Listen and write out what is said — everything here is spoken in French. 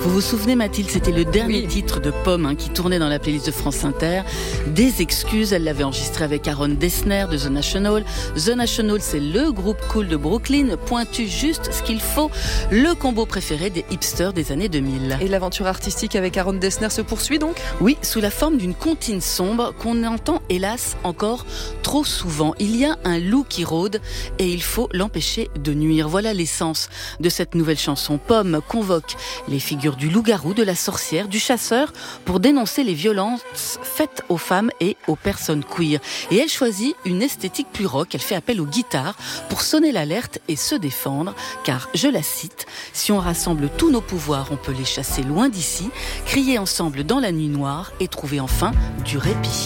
Vous vous souvenez, Mathilde, c'était le dernier titre de Pomme qui tournait dans la playlist de France Inter. Des excuses, elle l'avait enregistré avec Aaron Dessner de The National. The National, c'est le groupe cool de Brooklyn, pointu juste ce qu'il faut, le combo préféré des hipsters des années 2000. Et l'aventure artistique avec Aaron Dessner se poursuit donc ? Oui, sous la forme d'une comptine sombre qu'on entend hélas encore trop souvent. Il y a un loup qui rôde et il faut l'empêcher de nuire. Voilà l'essence de cette nouvelle chanson. Pomme convoque les figures du loup-garou, de la sorcière, du chasseur pour dénoncer les violences faites aux femmes et aux personnes queer. Et elle choisit une esthétique plus rock. Elle fait appel aux guitares pour sonner l'alerte et se défendre. Car, je la cite, « Si on rassemble tous nos pouvoirs, on peut les chasser loin d'ici, crier ensemble dans la nuit noire et trouver enfin du répit. »